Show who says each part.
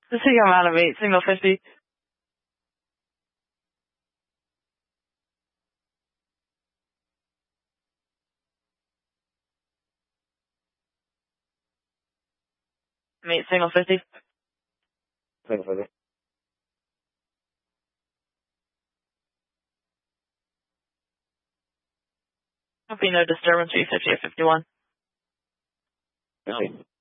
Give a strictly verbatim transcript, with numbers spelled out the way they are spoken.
Speaker 1: I think I'm out of eight, single fifty. Eight, single fifty.
Speaker 2: Single fifty.
Speaker 1: Hope no disturbance, three fifty or fifty-one.
Speaker 2: fifty.